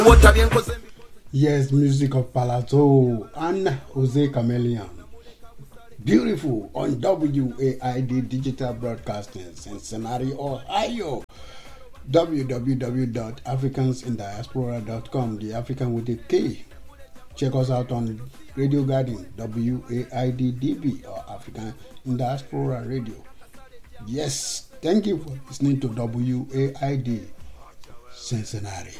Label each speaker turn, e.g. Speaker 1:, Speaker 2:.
Speaker 1: Yes, music of Palazzo and Jose Chameleon. Beautiful on WAID Digital Broadcasting, Cincinnati, Ohio. www.africansindiaspora.com, the African with a K. Check us out on Radio Garden, WAID-DB, or African in Diaspora Radio. Yes, thank you for listening to WAID Cincinnati.